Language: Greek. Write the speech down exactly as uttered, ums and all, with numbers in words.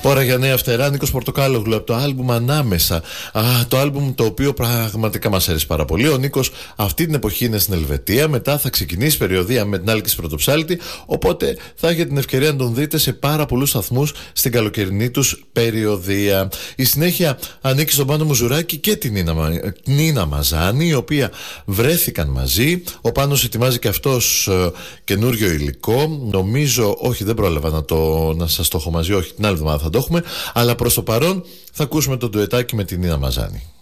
Ώρα για νέα φτερά, Νίκος Πορτοκάλογλου από το άλμπουμ Ανάμεσα. Α, το άλμπουμ το οποίο πραγματικά μας αρέσει πάρα πολύ. Ο Νίκος αυτή την εποχή είναι στην Ελβετία. Μετά θα ξεκινήσει περιοδεία με την Άλκης Πρωτοψάλτη. Οπότε θα έχετε την ευκαιρία να τον δείτε σε πάρα πολλούς σταθμούς στην καλοκαιρινή τους περιοδεία. Η συνέχεια ανήκει στον Πάνο Μουζουράκη και την Νίνα, Νίνα Μαζάνη, η οποία βρέθηκαν μαζί. Ο Πάνος ετοιμάζει και αυτός ε, καινούριο υλικό. Νομίζω, όχι, δεν πρόλαβα να, το, να σας το έχω μαζί, όχι, την άλλη εβδομάδα θα το έχουμε. Αλλά προς το παρόν θα ακούσουμε το ντουετάκι με την Νίνα Μαζάνη.